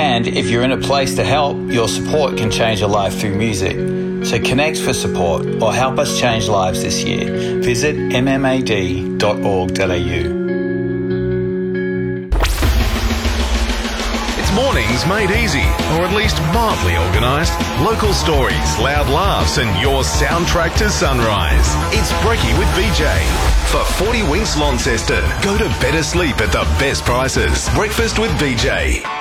And if you're in a place to help, your support can change a life through music. So connect for support or help us change lives this year. Visit mmad.org.au. Mornings made easy, or at least mildly organised. Local stories, loud laughs, and your soundtrack to sunrise. It's Brekkie with VJ. For 40 Winks Launceston, go to better sleep at the best prices. Breakfast with VJ.